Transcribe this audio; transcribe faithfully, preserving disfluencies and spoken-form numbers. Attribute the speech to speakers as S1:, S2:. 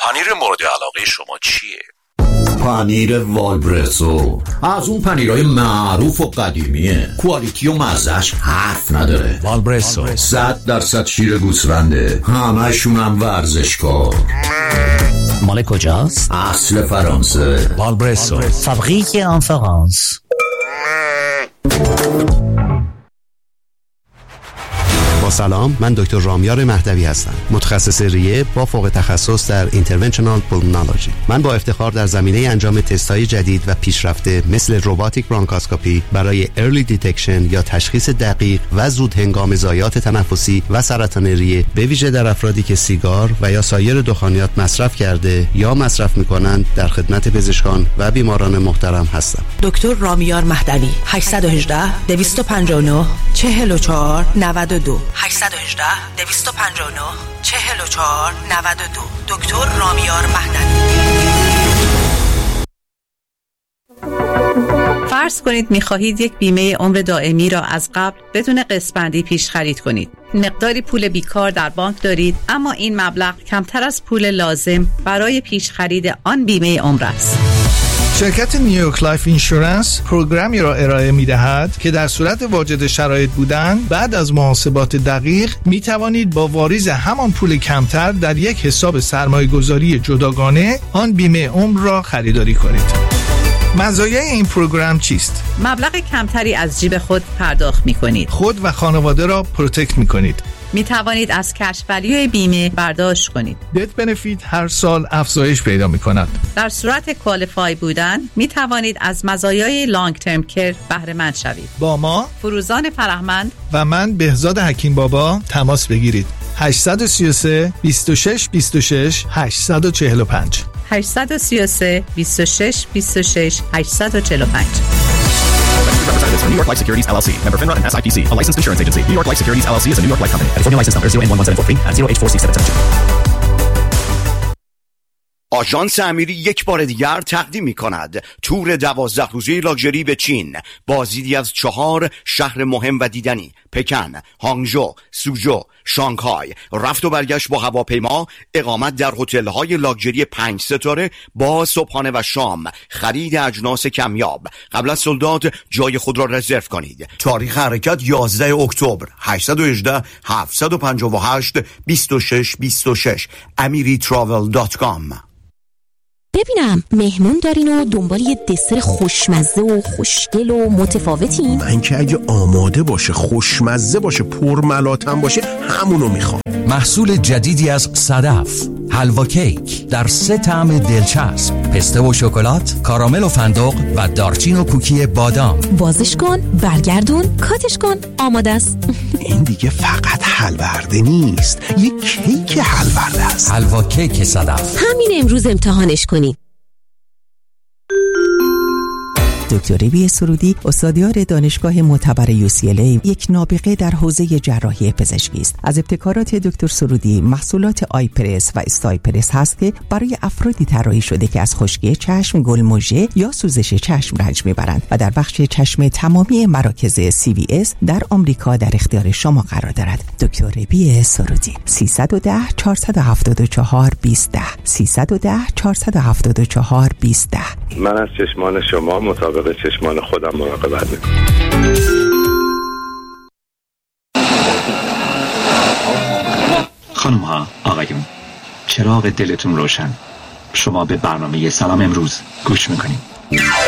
S1: پنیر مورد علاقه شما چیه؟
S2: پنیر والبرزو از اون پنیرهای معروف و قدیمیه، کوالیتی و مزهش حرف نداره.
S3: والبرزو
S2: صد درصد شیر گوسفنده، همشون هم ورزشکار.
S3: مال کجاست؟
S2: اصل فرانسه.
S3: والبرزو فابریک ان فرانس.
S4: با سلام، من دکتر رامیار مهدوی هستم، متخصص ریه با فوق تخصص در اینترونشنال پولمونولوژی. من با افتخار در زمینه انجام تست‌های جدید و پیشرفته مثل روباتیک برونکاسکوپی برای ارلی دیتکشن یا تشخیص دقیق و زود هنگام ضایعات تنفسی و سرطان ریه، به ویژه در افرادی که سیگار و یا سایر دخانیات مصرف کرده یا مصرف می‌کنند، در خدمت پزشکان و بیماران محترم هستم.
S5: دکتر رامیار مهدوی، هشت یک هشت دویست و پنجاه و نه چهل و چهار نود و دو هشت یک هشت دویست و پنجاه و نه چهل و چهار نود و دو. دکتر رامیار مهدوی.
S6: فرض کنید می‌خواهید یک بیمه عمر دائمی را از قبل بدون قسط‌بندی پیش خرید کنید. مقداری پول بیکار در بانک دارید، اما این مبلغ کمتر از پول لازم برای پیش خرید آن بیمه عمر است.
S7: شرکت نیویورک لایف اینشورنس پروگرامی را ارائه می‌دهد که در صورت واجد شرایط بودن بعد از محاسبات دقیق می توانید با واریز همان پول کمتر در یک حساب سرمایه‌گذاری جداگانه آن بیمه عمر را خریداری کنید. مزایای این پروگرام چیست؟
S6: مبلغ کمتری از جیب خود پرداخت می‌کنید.
S7: خود و خانواده را پروتکت می‌کنید.
S6: می توانید از کش ولیوی بیمه برداشت کنید.
S7: دت بنفیت هر سال افزایش پیدا می کند.
S6: در صورت کوالیفای بودن می توانید از مزایای لانگ ترم کیر بهره مند شوید.
S7: با ما
S6: فروزان فرهمند
S7: و من بهزاد حکیم بابا تماس بگیرید. هشت سه سه بیست و شش بیست و شش هشت چهار پنج
S6: هشت سه سه بیست و شش بیست و شش هشت چهار پنج.
S8: Representatives from New York Life Securities L L C, member FINRA and S I P C, a licensed insurance agency. New York Life Securities L L C is a New York Life company. California license number zero N one one seven four three and zero H four six seven seven two.
S9: آژانس امیری یک بار دیگر تقدیم می کند تور دوازده روزه لاکچری به چین، بازدیدی از چهار شهر مهم و دیدنی: پکن، هانگژو، سوژو، شانگهای، رفت و برگشت با هواپیما، اقامت در هتل‌های لاکچری پنج ستاره با صبحانه و شام، خرید اجناس کمیاب. قبل از سولدات جای خود را رزرو کنید. تاریخ حرکت یازده اکتبر. هشت یک هشت هفت پنج هشت دو شش دو شش امiri travel دات کام.
S10: ببینم مهمون دارین و دنبال یه دسر خوشمزه و خوشگل و متفاوتین؟
S11: من که اگه آماده باشه، خوشمزه باشه، پرملاتم باشه، همونو میخوام.
S3: محصول جدیدی از صدف، حلوا کیک در سه طعم دلچسب: پسته و شکلات، کارامل و فندق و دارچین و کوکی بادام.
S10: بازش کن، برگردون، کاتش کن، آماده است.
S11: این دیگه فقط حلوارده نیست، یه کیک حلوارده است.
S3: حلوا کیک صدف.
S10: همین امروز امتحانش کنی.
S12: دکتر ربی سرودی، استادیار دانشگاه معتبر یو سی ال ای، یک نابغه در حوزه جراحی پزشکی است. از ابتکارات دکتر سرودی محصولات آی پرس و استای پرس هست که برای افرادی طراحی شده که از خشکی چشم، گلمژه یا سوزش چشم رنج میبرند و در بخش چشم تمامی مراکز سی وی اس در آمریکا در اختیار شما قرار دارد. دکتر ربی سرودی. سیصد و ده چهارصد و هفتاد و چهار بیست ده سیصد و ده چهارصد و هفتاد و چهار بیست ده.
S13: من از چشمان شما مطابق چشمان خودم مراقبت میکنم.
S14: خانم ها، آقایون، چراغ دلتون روشن. شما به برنامه سلام امروز گوش میکنید.